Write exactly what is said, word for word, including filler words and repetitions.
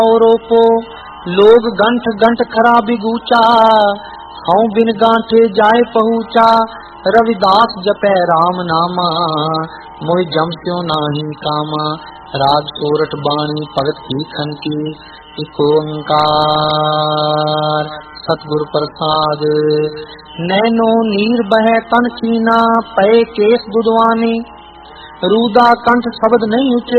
रोपो लोग गंठ गंठ खरा बिगूचा, हऊं बिन गांठे जाए पहुँचा। रविदास जपै राम नामा, मोहि जम स्यो नाही कामा। राग सोरठ बाणी भगत की खन की, इक ओंकार सतगुर प्रसाद। नैनो नीर बह तन कीना, पए केस दुदवाने। रूदा कंठ शब्द नहीं उचे